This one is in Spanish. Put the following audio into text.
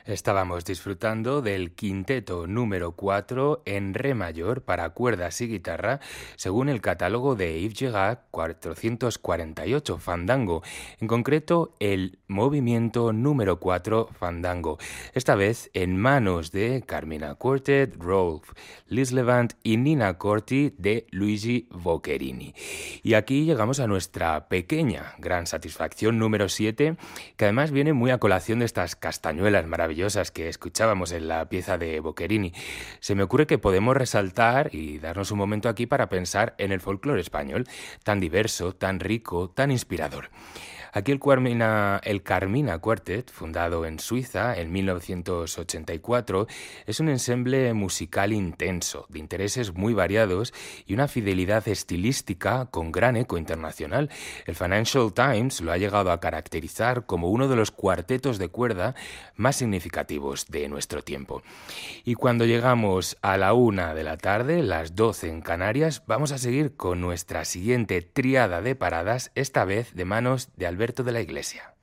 Estábamos disfrutando del quinteto número 4 en re mayor para cuerdas y guitarra, según el catálogo de Yves Girard 448 Fandango, en concreto el movimiento número 4 Fandango, esta vez en manos de Carmina Quartet, Rolf Lislevant y Nina Corti de Luigi Boccherini. Y aquí llegamos a nuestra pequeña gran satisfacción número 7, que además viene muy a colación de estas castañuelas maravillosas que escuchábamos en la pieza de Boccherini. Se me ocurre que podemos resaltar y darnos un momento aquí para pensar en el folclore español, tan diverso, tan rico, tan inspirador. Aquí el Carmina Quartet, fundado en Suiza en 1984, es un ensemble musical intenso, de intereses muy variados y una fidelidad estilística con gran eco internacional. El Financial Times lo ha llegado a caracterizar como uno de los cuartetos de cuerda más significativos de nuestro tiempo. Y cuando llegamos a la 1 de la tarde, las 12 en Canarias, vamos a seguir con nuestra siguiente tríada de paradas, esta vez de manos de Alberto de la Iglesia.